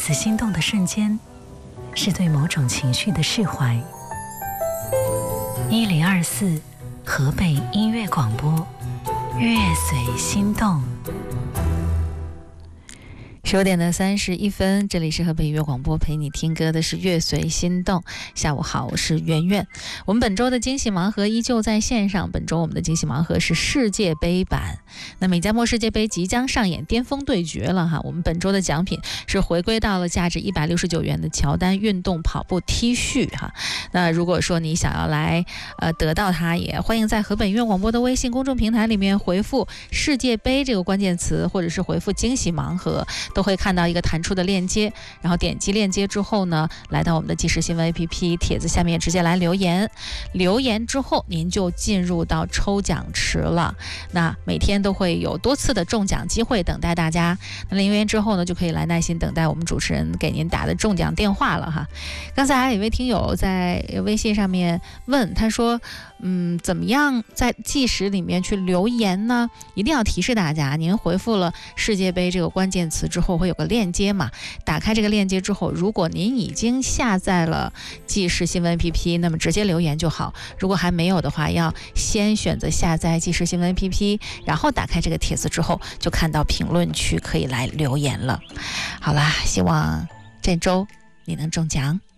次心动的瞬间，是对某种情绪的释怀。1024河北音乐广播，乐随心动。 9点31分，这里是河北音乐广播，陪你听歌的是乐随心动。下午好，我是圆圆。我们本周的惊喜盲盒依旧在线上，本周我们的惊喜盲盒是世界杯版。那美加墨世界杯即将上演巅峰对决了哈，我们本周的奖品是回归到了价值169元的乔丹运动跑步 T 恤哈。那如果说你想要来得到它，也欢迎在河北音乐广播的微信公众平台里面回复世界杯这个关键词，或者是回复惊喜盲盒，都会看到一个弹出的链接，然后点击链接之后呢，来到我们的即时新闻 APP 帖子下面直接来留言，留言之后您就进入到抽奖池了。那每天都会有多次的中奖机会等待大家，那留言之后呢，就可以来耐心等待我们主持人给您打的中奖电话了哈。刚才还有一位听友在微信上面问，他说怎么样在即时里面去留言呢？一定要提示大家，您回复了世界杯这个关键词之后会有个链接嘛，打开这个链接之后，如果您已经下载了即时新闻 APP， 那么直接留言就好。如果还没有的话，要先选择下载即时新闻 APP， 然后打开这个帖子之后，就看到评论区可以来留言了。好啦，希望这周你能中奖。